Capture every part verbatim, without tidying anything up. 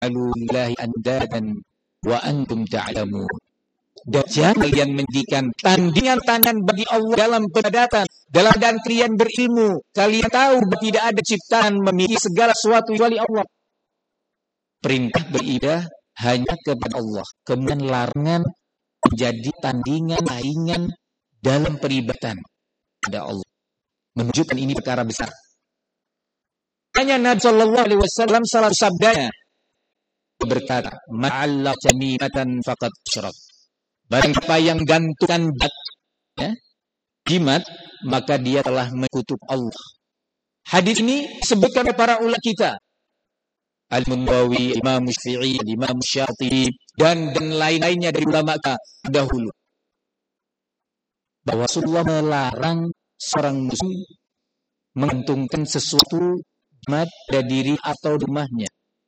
lillahi andadan wa antum ta'lamun. Dan jangan kalian menjadikan tandingan-tandingan bagi Allah dalam peribadatan, dalam keadaan kalian berilmu. Kalian tahu bahwa tidak ada ciptaan memiliki segala sesuatu kecuali Allah. Perintah beribadah hanya kepada Allah. Kemudian larangan menjadi tandingan, saingan dalam peribadatan kepada Allah. Menunjukkan ini perkara besar. Hanya Nabi Shallallahu Alaihi Wasallam salah sabdanya berkata, "Ma'alla jamimatan faqad asyrak." Barang siapa yang gantungkan ya, jimat, maka dia telah mengkutuk Allah. Hadis ini disebutkan oleh para ulama kita, Al-Munbawi, Imam Syafi'i, Imam Syatibi, dan dan lain-lainnya dari ulama kita dahulu, bahwa Rasulullah melarang seorang muslim menggantungkan sesuatu jimat pada diri atau rumahnya.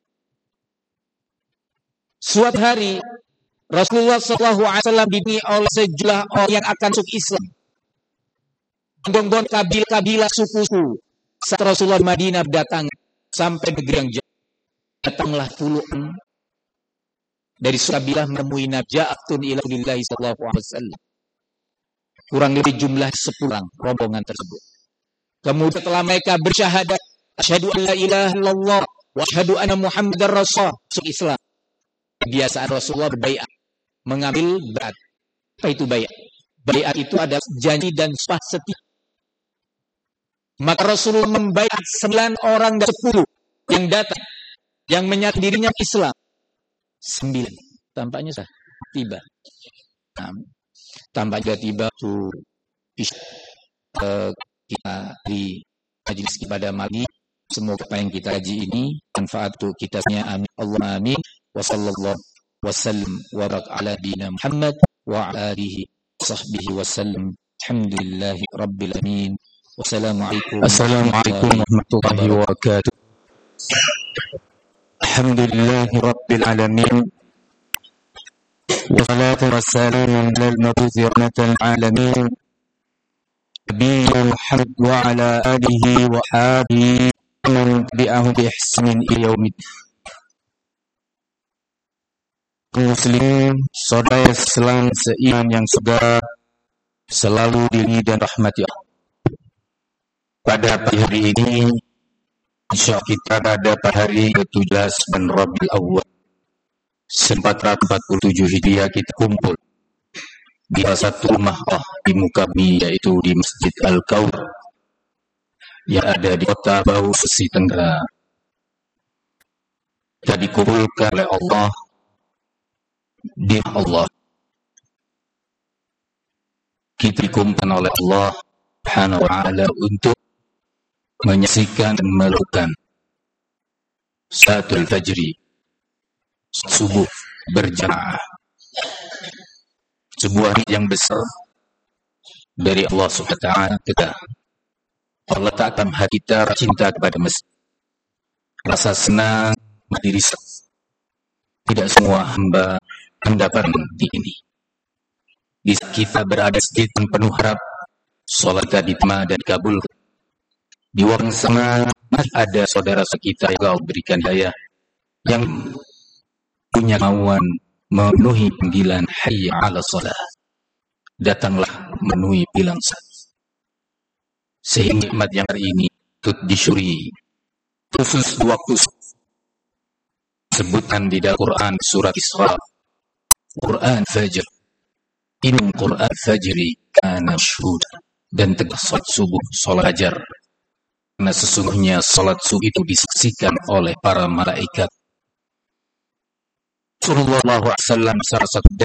Suatu hari Rasulullah shallallahu alaihi wasallam didatangi oleh sejumlah orang yang akan masuk Islam. Bondong-bondong kabilah-kabilah suku-suku. Saat Rasulullah di Madinah datang sampai negeri yang jauh, datanglah puluhan dari suku kabilah menemui Nabi Ja'atun ila Rasulillah sallallahu alaihi wasallam. Kurang lebih jumlah sepuluh orang rombongan tersebut. Kemudian setelah mereka bersyahadat, asyhadu an la ilaha illallah wa asyhadu anna Muhammadar Rasul, masuk Islam. Kebiasaan Rasulullah berbaiat, mengambil baiat. Apa itu baiat? Baiat itu adalah janji dan sumpah setia. Maka Rasulullah membaiat sembilan orang dari sepuluh yang datang, yang menyatakan dirinya Islam. Sembilan. Tampaknya sah. Tiba. Nah, tampaknya tiba itu uh, kita di majelis pada malam. Semoga apa yang kita kaji ini manfaat untuk kita semua. Amin. Allahumma amin. Wa sallallahu wasallam wa barak ala dina Muhammad wa alihi sahbihi wasallam. Alhamdulillahi rabbil alamin. Wassalamualaikum warahmatullahi wabarakatuh. Alhamdulillahi rabbil alamin. Wassalatu wassalamu ala al-mabuthi rahmatan alamin. Nabiyina Muhammad wa ala alihi wa sahbihi man tabi'ahum bi ihsanin ila yaumiddin. Muslim, saudara Islam seiman yang segar, selalu diridhoi dan rahmati Allah. Pada pagi hari ini, insya Allah kita pada pada hari ke tujuh belas bulan Rabiul Awwal seribu empat ratus empat puluh tujuh Hijriah, kita kumpul di salah satu rumah Allah di muka bumi, yaitu di Masjid Al-Kaur yang ada di Kota Bau, Sulawesi Tenggara. Kita dikumpulkan oleh Allah di Allah. Kita dikumpulkan oleh Allah Subhanahu wa ta'ala untuk menyaksikan dan melakukan salatul fajri, subuh berjamaah. Sebuah nikmat yang besar dari Allah Subhanahu wa ta'ala. Kita Allah ta'ala hati kita cinta kepada masjid, rasa senang berdiri. Tidak semua hamba mendapat di ini. Di saat kita berada di masjid penuh harap salat kita diterima dan dikabul. Di waktu yang sama ada saudara kita yang Allah berikan daya, yang punya kemauan memenuhi panggilan hayya 'ala shalah. Datanglah memenuhi bilang salat. Sehingga nikmat yang hari ini tut disyuri khusus waktu sebutkan di dalam Quran surat Isra, Quran Fajr, in Quran Fajri kana mashhuda, dan tegak salat subuh, salat fajar, karena sesungguhnya salat subuh itu disaksikan oleh para malaikat. Rasulullah sallallahu alaihi wasallam salah satu